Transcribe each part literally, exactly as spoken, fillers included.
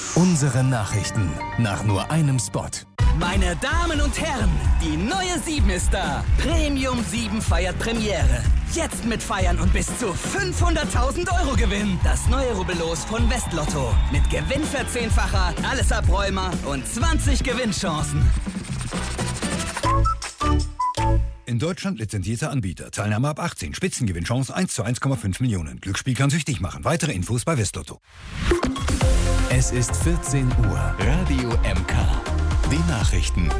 Unsere Nachrichten nach nur einem Spot. Meine Damen und Herren, die neue sieben ist da. Premium sieben feiert Premiere. Jetzt mit Feiern und bis zu fünfhunderttausend Euro Gewinn. Das neue Rubbellos von Westlotto. Mit Gewinnverzehnfacher, alles Abräumer und zwanzig Gewinnchancen. In Deutschland lizenzierter Anbieter. Teilnahme ab achtzehn. Spitzengewinnchance eins zu eins Komma fünf Millionen. Glücksspiel kann süchtig machen. Weitere Infos bei Westlotto. Es ist vierzehn Uhr. Radio M K. Die Nachrichten.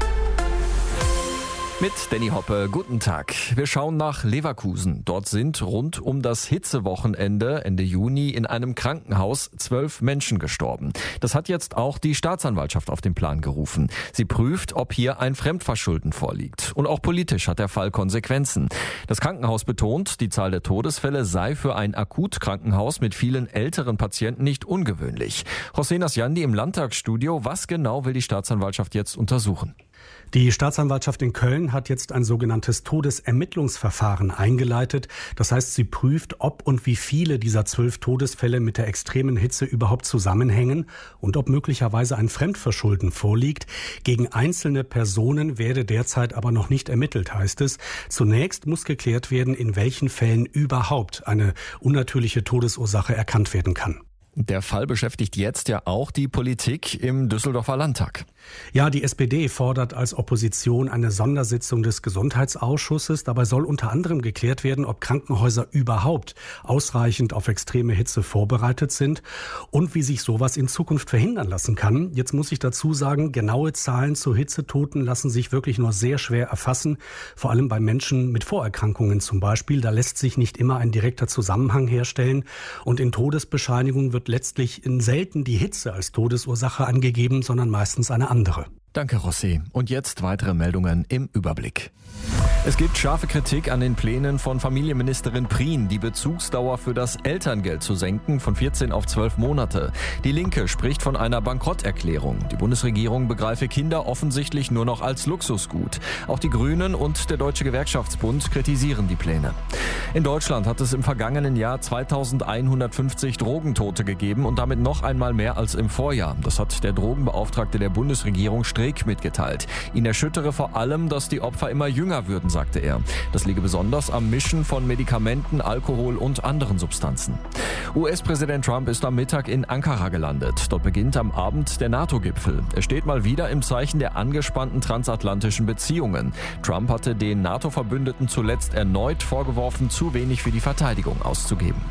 Mit Danny Hoppe, guten Tag. Wir schauen nach Leverkusen. Dort sind rund um das Hitzewochenende Ende Juni in einem Krankenhaus zwölf Menschen gestorben. Das hat jetzt auch die Staatsanwaltschaft auf den Plan gerufen. Sie prüft, ob hier ein Fremdverschulden vorliegt. Und auch politisch hat der Fall Konsequenzen. Das Krankenhaus betont, die Zahl der Todesfälle sei für ein Akutkrankenhaus mit vielen älteren Patienten nicht ungewöhnlich. José Nasjandi im Landtagsstudio. Was genau will die Staatsanwaltschaft jetzt untersuchen? Die Staatsanwaltschaft in Köln hat jetzt ein sogenanntes Todesermittlungsverfahren eingeleitet. Das heißt, sie prüft, ob und wie viele dieser zwölf Todesfälle mit der extremen Hitze überhaupt zusammenhängen und ob möglicherweise ein Fremdverschulden vorliegt. Gegen einzelne Personen werde derzeit aber noch nicht ermittelt, heißt es. Zunächst muss geklärt werden, in welchen Fällen überhaupt eine unnatürliche Todesursache erkannt werden kann. Der Fall beschäftigt jetzt ja auch die Politik im Düsseldorfer Landtag. Ja, die S P D fordert als Opposition eine Sondersitzung des Gesundheitsausschusses. Dabei soll unter anderem geklärt werden, ob Krankenhäuser überhaupt ausreichend auf extreme Hitze vorbereitet sind und wie sich sowas in Zukunft verhindern lassen kann. Jetzt muss ich dazu sagen, genaue Zahlen zu Hitzetoten lassen sich wirklich nur sehr schwer erfassen. Vor allem bei Menschen mit Vorerkrankungen zum Beispiel. Da lässt sich nicht immer ein direkter Zusammenhang herstellen. Und in Todesbescheinigungen wird letztlich in selten die Hitze als Todesursache angegeben, sondern meistens eine andere. Danke, Rossi. Und jetzt weitere Meldungen im Überblick. Es gibt scharfe Kritik an den Plänen von Familienministerin Prien, die Bezugsdauer für das Elterngeld zu senken von vierzehn auf zwölf Monate. Die Linke spricht von einer Bankrotterklärung. Die Bundesregierung begreife Kinder offensichtlich nur noch als Luxusgut. Auch die Grünen und der Deutsche Gewerkschaftsbund kritisieren die Pläne. In Deutschland hat es im vergangenen Jahr zweitausendeinhundertfünfzig Drogentote gegeben und damit noch einmal mehr als im Vorjahr. Das hat der Drogenbeauftragte der Bundesregierung Streeck mitgeteilt. Ihn erschüttere vor allem, dass die Opfer immer jünger würden, sagte er. Das liege besonders am Mischen von Medikamenten, Alkohol und anderen Substanzen. U S-Präsident Trump ist am Mittag in Ankara gelandet. Dort beginnt am Abend der NATO-Gipfel. Er steht mal wieder im Zeichen der angespannten transatlantischen Beziehungen. Trump hatte den NATO-Verbündeten zuletzt erneut vorgeworfen, zu wenig für die Verteidigung auszugeben.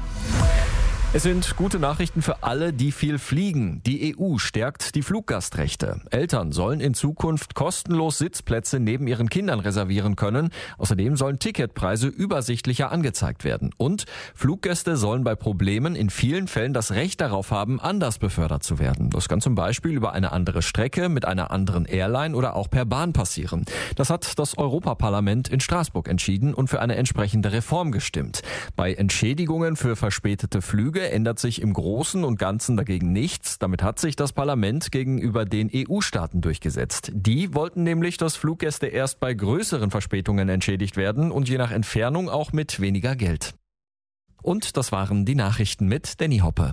Es sind gute Nachrichten für alle, die viel fliegen. Die E U stärkt die Fluggastrechte. Eltern sollen in Zukunft kostenlos Sitzplätze neben ihren Kindern reservieren können. Außerdem sollen Ticketpreise übersichtlicher angezeigt werden. Und Fluggäste sollen bei Problemen in vielen Fällen das Recht darauf haben, anders befördert zu werden. Das kann zum Beispiel über eine andere Strecke mit einer anderen Airline oder auch per Bahn passieren. Das hat das Europaparlament in Straßburg entschieden und für eine entsprechende Reform gestimmt. Bei Entschädigungen für verspätete Flüge ändert sich im Großen und Ganzen dagegen nichts. Damit hat sich das Parlament gegenüber den E U-Staaten durchgesetzt. Die wollten nämlich, dass Fluggäste erst bei größeren Verspätungen entschädigt werden und je nach Entfernung auch mit weniger Geld. Und das waren die Nachrichten mit Danny Hoppe.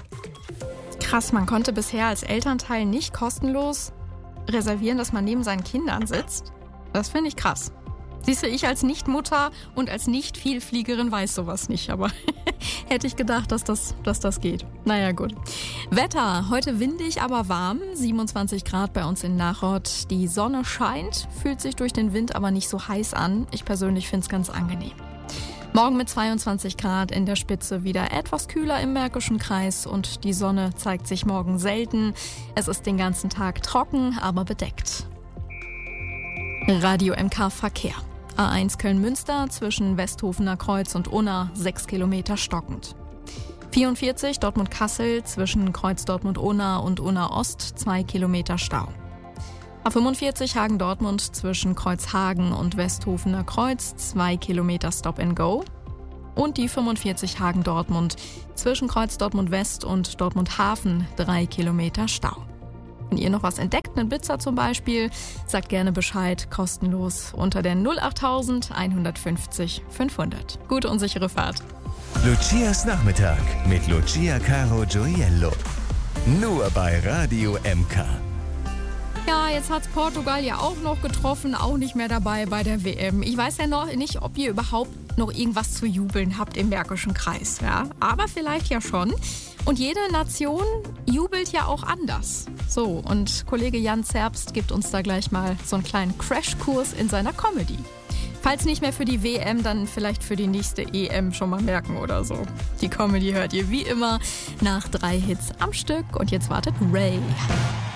Krass, man konnte bisher als Elternteil nicht kostenlos reservieren, dass man neben seinen Kindern sitzt. Das finde ich krass. Siehst du, ich als Nichtmutter und als Nicht-Vielfliegerin weiß sowas nicht, aber hätte ich gedacht, dass das, dass das geht. Naja, gut. Wetter, heute windig, aber warm, siebenundzwanzig Grad bei uns in Nachod. Die Sonne scheint, fühlt sich durch den Wind aber nicht so heiß an. Ich persönlich finde es ganz angenehm. Morgen mit zweiundzwanzig Grad in der Spitze wieder etwas kühler im Märkischen Kreis und die Sonne zeigt sich morgen selten. Es ist den ganzen Tag trocken, aber bedeckt. Radio M K Verkehr. A eins Köln-Münster zwischen Westhofener Kreuz und Unna sechs Kilometer stockend. vierundvierzig Dortmund-Kassel zwischen Kreuz Dortmund-Unna und Unna-Ost zwei Kilometer Stau. A fünfundvierzig Hagen-Dortmund zwischen Kreuzhagen und Westhofener Kreuz zwei Kilometer Stop and Go. Und die fünfundvierzig Hagen-Dortmund zwischen Kreuz Dortmund-West und Dortmund-Hafen drei Kilometer Stau. Wenn ihr noch was entdeckt, einen Blitzer zum Beispiel, sagt gerne Bescheid, kostenlos unter der null achttausend einhundertfünfzig fünfhundert. Gute und sichere Fahrt. Lucias Nachmittag mit Lucia Caro Gioiello. Nur bei Radio M K. Ja, jetzt hat's Portugal ja auch noch getroffen, auch nicht mehr dabei bei der W M. Ich weiß ja noch nicht, ob ihr überhaupt noch irgendwas zu jubeln habt im Märkischen Kreis, ja? Aber vielleicht ja schon. Und jede Nation jubelt ja auch anders. So, und Kollege Jan Zerbst gibt uns da gleich mal so einen kleinen Crashkurs in seiner Comedy. Falls nicht mehr für die W M, dann vielleicht für die nächste E M schon mal merken oder so. Die Comedy hört ihr wie immer nach drei Hits am Stück. Und jetzt wartet Ray.